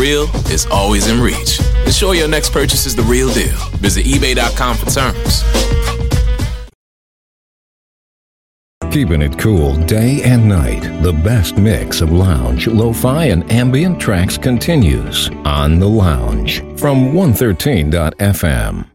real is always in reach. Ensure your next purchase is the real deal. Visit eBay.com for terms. Keeping it cool day and night, the best mix of lounge, lo-fi, and ambient tracks continues on The Lounge from 113.fm.